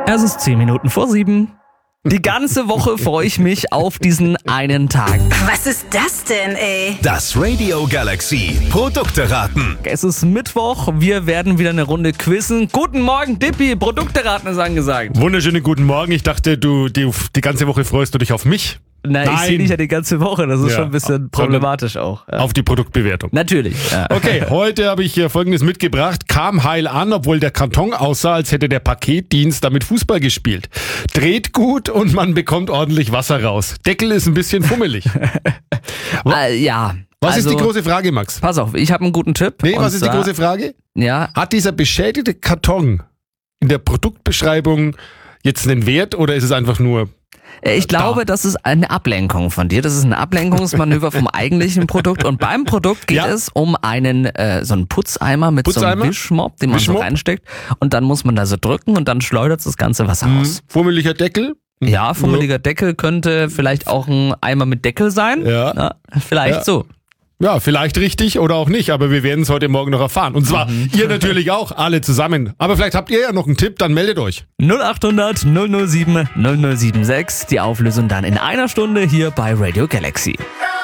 Es ist 10 Minuten vor 7. Die ganze Woche freue ich mich auf diesen einen Tag. Was ist das denn, ey? Das Radio Galaxy Produkte raten. Es ist Mittwoch, wir werden wieder eine Runde quizzen. Guten Morgen, Dippi, Produkte raten ist angesagt. Wunderschönen guten Morgen. Ich dachte, die ganze Woche freust du dich auf mich. Na, ich sehe dich ja die ganze Woche, das ist Ja, schon ein bisschen problematisch auch. Ja. Auf die Produktbewertung. Natürlich. Ja. Okay, heute habe ich hier Folgendes mitgebracht. Kam heil an, obwohl der Karton aussah, als hätte der Paketdienst damit Fußball gespielt. Dreht gut und man bekommt ordentlich Wasser raus. Deckel ist ein bisschen fummelig. Ja. Was also, ist die große Frage, Max? Pass auf, ich habe einen guten Tipp. Nee, Und was ist die zwar- große Frage? Ja, Hat dieser beschädigte Karton in der Produktbeschreibung jetzt einen Wert oder ist es einfach nur... ich glaube, das ist eine Ablenkung von dir. Das ist ein Ablenkungsmanöver vom eigentlichen Produkt. Und beim Produkt geht Ja. es um einen so einen Putzeimer mit so Putzeimer? einem Wischmopp, den man so Wischmopp? reinsteckt. Und dann muss man da so drücken und dann schleudert das ganze Wasser raus. Fummeliger Deckel? Ja, fummeliger Deckel könnte vielleicht auch ein Eimer mit Deckel sein. Ja. Na, vielleicht Ja. so. Ja, vielleicht richtig oder auch nicht, aber wir werden es heute Morgen noch erfahren. Und zwar ihr natürlich auch, alle zusammen. Aber vielleicht habt ihr ja noch einen Tipp, dann meldet euch. 0800 007 0076. Die Auflösung dann in einer Stunde hier bei Radio Galaxy.